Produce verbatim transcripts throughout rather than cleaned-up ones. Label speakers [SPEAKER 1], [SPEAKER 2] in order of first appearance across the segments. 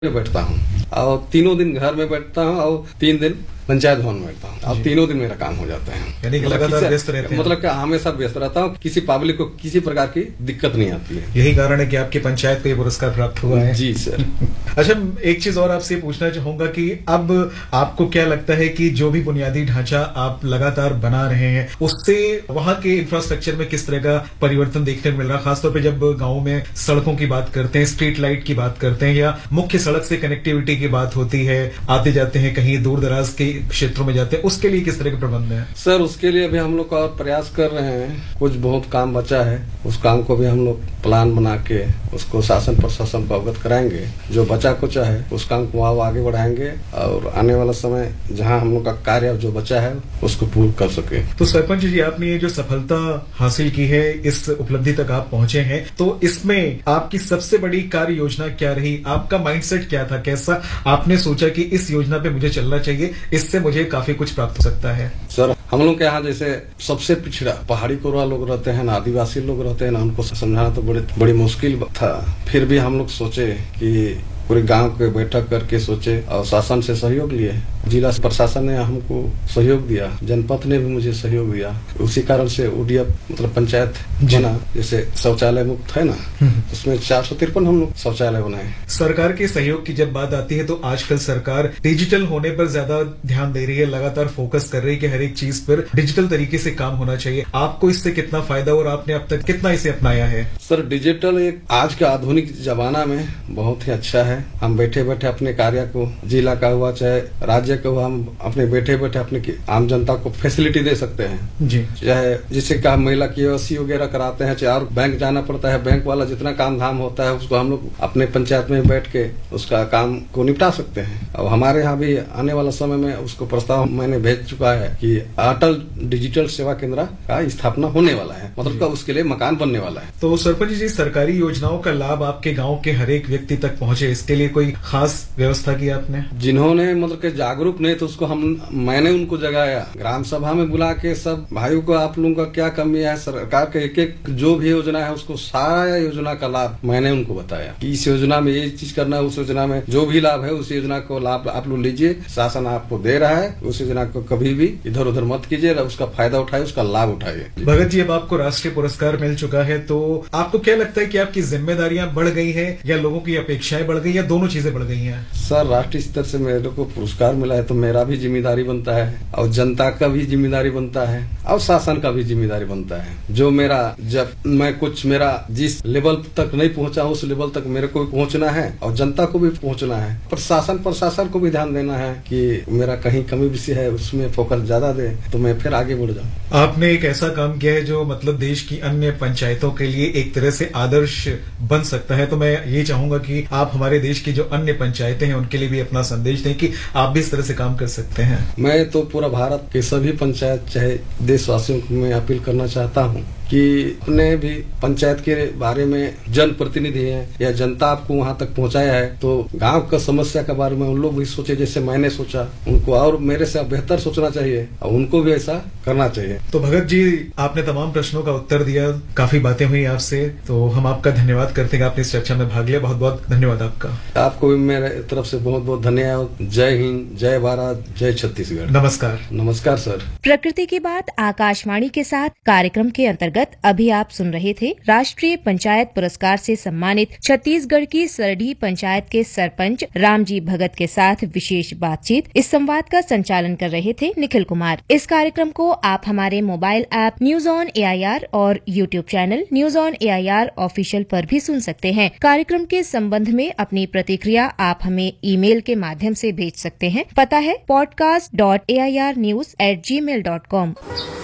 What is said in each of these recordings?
[SPEAKER 1] में बैठता हूँ और तीनों दिन घर में बैठता हूँ और तीन दिन पंचायत भवन में बैठता हूँ और तीनों दिन मेरा काम हो जाता है।
[SPEAKER 2] यानी कि लगातार व्यस्त रहते हैं।
[SPEAKER 1] मतलब कि हमेशा व्यस्त रहता हूँ, किसी पब्लिक को किसी प्रकार की दिक्कत नहीं आती है।
[SPEAKER 2] यही कारण है कि आपकी पंचायत को ये पुरस्कार प्राप्त हुआ है।
[SPEAKER 1] जी सर।
[SPEAKER 2] अच्छा, एक चीज और आपसे पूछना चाहूंगा कि अब आपको क्या लगता है कि जो भी बुनियादी ढांचा आप लगातार बना रहे हैं उससे वहां के इंफ्रास्ट्रक्चर में किस तरह का परिवर्तन देखने को मिल रहा है? खासतौर पर जब गाँव में सड़कों की बात करते हैं, स्ट्रीट लाइट की बात करते हैं या मुख्य सड़क से कनेक्टिविटी की बात होती है, आते जाते हैं कहीं दूर दराज के क्षेत्रों में जाते हैं, उसके लिए किस तरह के प्रबंध है?
[SPEAKER 1] सर उसके लिए अभी हम लोग और प्रयास कर रहे हैं, कुछ बहुत काम बचा है, उस काम को भी हम लोग प्लान बना के उसको शासन प्रशासन को अवगत कराएंगे। जो बचा कुचा है उस काम को और आगे बढ़ाएंगे और आने वाला समय जहां हम लोग का कार्य जो बचा है उसको पूर्ण कर सके।
[SPEAKER 2] तो सरपंच जी, आपने ये जो सफलता हासिल की है, इस उपलब्धि तक आप पहुंचे हैं, तो इसमें आपकी सबसे बड़ी कार्य योजना क्या रही? आपका माइंडसेट क्या था? कैसा आपने सोचा कि इस योजना पे मुझे चलना चाहिए, इससे मुझे काफी कुछ प्राप्त हो सकता है?
[SPEAKER 1] सर हम लोग के यहाँ जैसे सबसे पिछड़ा पहाड़ी कोरवा लोग रहते हैं ना, आदिवासी लोग रहते हैं ना, उनको समझाना तो बड़ी बड़ी मुश्किल था। फिर भी हम लोग सोचे कि पूरे गांव के बैठक करके सोचे और शासन से सहयोग लिए। जिला प्रशासन ने हमको सहयोग दिया, जनपद ने भी मुझे सहयोग दिया। उसी कारण से ओडीएफ मतलब पंचायत बना। जैसे शौचालय मुक्त है ना, उसमें चार सौ तिरपन हम लोग शौचालय बनाए।
[SPEAKER 2] सरकार के सहयोग की जब बात आती है तो आजकल सरकार डिजिटल होने पर ज्यादा ध्यान दे रही है, लगातार फोकस कर रही है कि हर एक चीज पर डिजिटल तरीके से काम होना चाहिए। आपको इससे कितना फायदा और आपने अब तक कितना इसे अपनाया है?
[SPEAKER 1] सर डिजिटल एक आज के आधुनिक जमाना में बहुत ही अच्छा है। हम बैठे बैठे अपने कार्य को, जिला का हुआ चाहे राज्य का हुआ, हम अपने बैठे बैठे अपने आम जनता को फैसिलिटी दे सकते हैं
[SPEAKER 2] जी।
[SPEAKER 1] चाहे जिससे का महिला केवाईसी वगैरह कराते हैं, चाहे और बैंक जाना पड़ता है, बैंक वाला जितना काम धाम होता है उसको हम लोग अपने पंचायत में बैठ के उसका काम को निपटा सकते हैं। और हमारे यहाँ भी आने वाला समय में उसको प्रस्ताव मैंने भेज चुका है कि अटल डिजिटल सेवा केंद्र का स्थापना होने वाला है, मतलब का उसके लिए मकान बनने वाला है।
[SPEAKER 2] तो सरपंच जी, सरकारी योजनाओं का लाभ आपके गाँव के हर एक व्यक्ति तक पहुँचे, इसके लिए कोई खास व्यवस्था की आपने?
[SPEAKER 1] जिन्होंने मतलब के जागरूक नहीं तो उसको हम मैंने उनको जगाया, ग्राम सभा में बुला के सब भाइयों को आप लोगों का क्या कमी है, सरकार के एक एक जो भी योजना है उसको सारा योजना का लाभ मैंने उनको बताया कि इस योजना में ये चीज करना है, उस योजना में जो भी लाभ है उस योजना को लाभ आप लोग लीजिए, शासन आपको दे रहा है, उस योजना को कभी भी इधर उधर मत कीजिए, उसका फायदा उठाइए, उसका लाभ उठाइए।
[SPEAKER 2] भगत जी, अब आपको राष्ट्रीय पुरस्कार मिल चुका है तो आपको क्या लगता है कि आपकी जिम्मेदारियां बढ़ गई है या लोगों की अपेक्षाएं बढ़ गई या दोनों चीजें बढ़ गई हैं?
[SPEAKER 1] सर राष्ट्रीय स्तर से मेरे को पुरस्कार मिला है तो मेरा भी जिम्मेदारी बनता है और जनता का भी जिम्मेदारी बनता है और शासन का भी जिम्मेदारी बनता है। जो मेरा जब मैं कुछ मेरा जिस लेवल तक नहीं पहुंचा उस लेवल तक मेरे को भी पहुंचना है और जनता को भी पहुंचना है। प्रशासन प्रशासन को भी ध्यान देना है कि मेरा कहीं कमी विषय है उसमें फोकस ज्यादा दे तो मैं फिर आगे बढ़ जाऊँ।
[SPEAKER 2] आपने एक ऐसा काम किया है जो मतलब देश की अन्य पंचायतों के लिए एक तरह से आदर्श बन सकता है, तो मैं ये चाहूंगा कि आप हमारे देश की जो अन्य पंचायतें हैं उनके लिए भी अपना संदेश दें कि आप भी इस तरह से काम कर सकते हैं।
[SPEAKER 1] मैं तो पूरा भारत के सभी पंचायत चाहे देशवासियों को मैं अपील करना चाहता हूँ कि अपने भी पंचायत के बारे में जनप्रतिनिधि हैं या जनता आपको वहाँ तक पहुँचाया है तो गांव का समस्या के बारे में उन लोग भी सोचे जैसे मैंने सोचा, उनको और मेरे से बेहतर सोचना चाहिए और उनको भी ऐसा करना चाहिए।
[SPEAKER 2] तो भगत जी, आपने तमाम प्रश्नों का उत्तर दिया, काफी बातें हुई आपसे, तो हम आपका धन्यवाद करते हैं कि आपने इस चर्चा में भाग लिया। बहुत बहुत धन्यवाद आपका।
[SPEAKER 1] आपको भी मेरे तरफ से बहुत बहुत धन्यवाद। जय हिंद, जय भारत, जय छत्तीसगढ़।
[SPEAKER 2] नमस्कार।
[SPEAKER 1] नमस्कार सर।
[SPEAKER 3] प्रकृति की बात आकाशवाणी के साथ कार्यक्रम के अंतर्गत अभी आप सुन रहे थे राष्ट्रीय पंचायत पुरस्कार से सम्मानित छत्तीसगढ़ की सरडी पंचायत के सरपंच रामजी भगत के साथ विशेष बातचीत। इस संवाद का संचालन कर रहे थे निखिल कुमार। इस कार्यक्रम को आप हमारे mobile app news on AIR और YouTube channel news on AIR official पर भी सुन सकते हैं। कार्यक्रम के संबंध में अपनी प्रतिक्रिया आप हमें ईमेल के माध्यम से भेज सकते हैं। पता है podcast dot A I R news at ji mail dot com.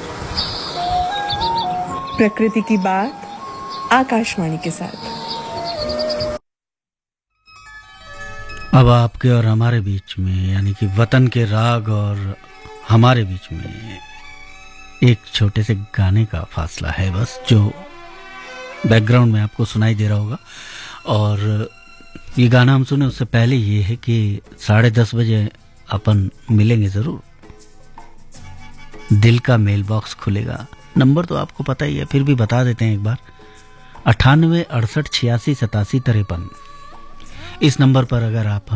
[SPEAKER 4] प्रकृति की बात आकाशवाणी के साथ।
[SPEAKER 5] अब आपके और हमारे बीच में यानी कि वतन के राग और हमारे बीच में एक छोटे से गाने का फासला है बस, जो बैकग्राउंड में आपको सुनाई दे रहा होगा। और ये गाना हम सुने उससे पहले ये है कि साढ़े दस बजे अपन मिलेंगे ज़रूर। दिल का मेल बॉक्स खुलेगा, नंबर तो आपको पता ही है, फिर भी बता देते हैं एक बार। अट्ठानवे अड़सठ छियासी सतासी तिरपन इस नंबर पर अगर आप